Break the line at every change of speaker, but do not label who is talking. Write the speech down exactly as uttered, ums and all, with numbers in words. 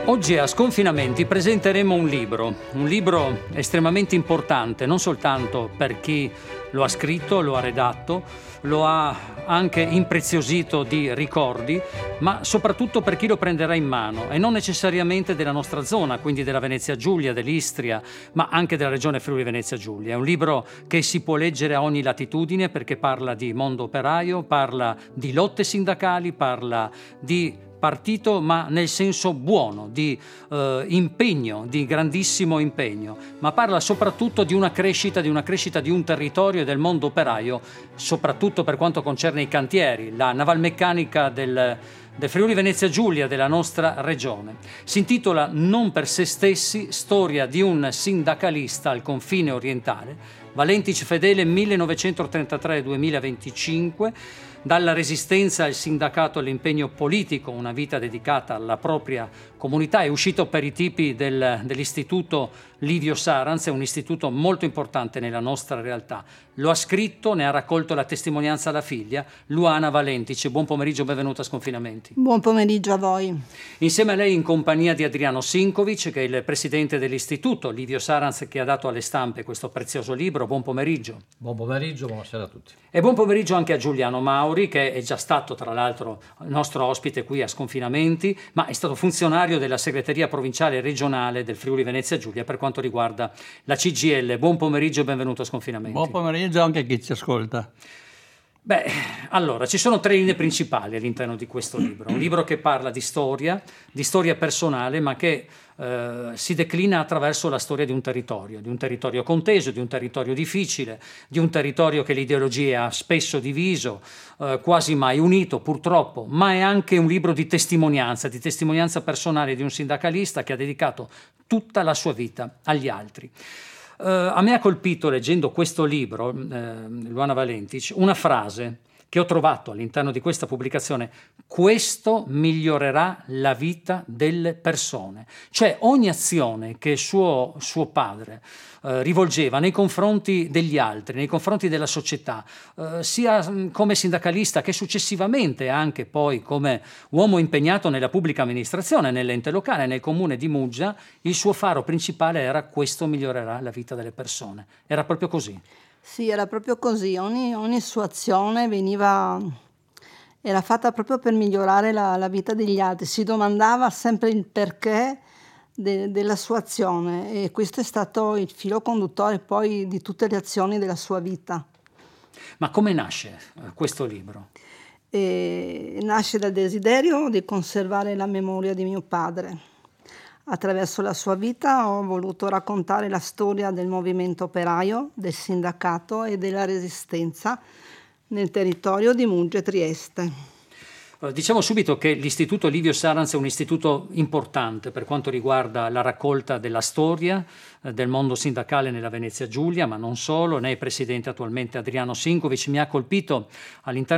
Oggi a Sconfinamenti presenteremo un libro, un libro estremamente importante, non soltanto per chi lo ha scritto, lo ha redatto, lo ha anche impreziosito di ricordi, ma soprattutto per chi lo prenderà in mano, e non necessariamente della nostra zona, quindi della Venezia Giulia, dell'Istria, ma anche della regione Friuli Venezia Giulia. È un libro che si può leggere a ogni latitudine perché parla di mondo operaio, parla di lotte sindacali, parla di partito, ma nel senso buono, di eh, impegno, di grandissimo impegno, ma parla soprattutto di una crescita, di una crescita di un territorio e del mondo operaio, soprattutto per quanto concerne i cantieri, la navalmeccanica del, del Friuli Venezia Giulia, della nostra regione. Si intitola Non per se stessi, storia di un sindacalista al confine orientale, Valentice Fedele millenovecentotrentatré duemilaventicinque, dalla resistenza al sindacato all'impegno politico, una vita dedicata alla propria comunità. È uscito per i tipi del, dell'istituto Livio Saranz, è un istituto molto importante nella nostra realtà. Lo ha scritto, ne ha raccolto la testimonianza la figlia, Luana Valentice. Buon pomeriggio, benvenuta a Sconfinamenti.
Buon pomeriggio a voi.
Insieme a lei, in compagnia di Adriano Sinkovic, che è il presidente dell'istituto Livio Saranz, che ha dato alle stampe questo prezioso libro. Buon pomeriggio.
Buon pomeriggio, buonasera a tutti.
E buon pomeriggio anche a Giuliano Mauri, che è già stato tra l'altro nostro ospite qui a Sconfinamenti, ma è stato funzionario della segreteria provinciale e regionale del Friuli Venezia Giulia per quanto riguarda la C G I L. Buon pomeriggio e benvenuto a Sconfinamenti.
Buon pomeriggio anche a chi ci ascolta.
Beh, allora, ci sono tre linee principali all'interno di questo libro. Un libro che parla di storia, di storia personale, ma che eh, si declina attraverso la storia di un territorio, di un territorio conteso, di un territorio difficile, di un territorio che l'ideologia ha spesso diviso, eh, quasi mai unito, purtroppo, ma è anche un libro di testimonianza, di testimonianza personale di un sindacalista che ha dedicato tutta la sua vita agli altri. Uh, a me ha colpito, leggendo questo libro, eh, Luana Valentice, una frase che ho trovato all'interno di questa pubblicazione: questo migliorerà la vita delle persone. Cioè ogni azione che suo, suo padre eh, rivolgeva nei confronti degli altri, nei confronti della società, eh, sia come sindacalista che successivamente anche poi come uomo impegnato nella pubblica amministrazione, nell'ente locale, nel comune di Muggia, il suo faro principale era: questo migliorerà la vita delle persone. Era proprio così.
Sì, era proprio così. Ogni, ogni sua azione veniva, era fatta proprio per migliorare la, la vita degli altri. Si domandava sempre il perché de, della sua azione, e questo è stato il filo conduttore poi di tutte le azioni della sua vita.
Ma come nasce questo libro?
E nasce dal desiderio di conservare la memoria di mio padre. Attraverso la sua vita ho voluto raccontare la storia del movimento operaio, del sindacato e della resistenza nel territorio di Muggia e Trieste.
Diciamo subito che l'istituto Livio Saranz è un istituto importante per quanto riguarda la raccolta della storia eh, del mondo sindacale nella Venezia Giulia, ma non solo. Ne è presidente attualmente Adriano Sinkovic. Mi ha colpito all'interno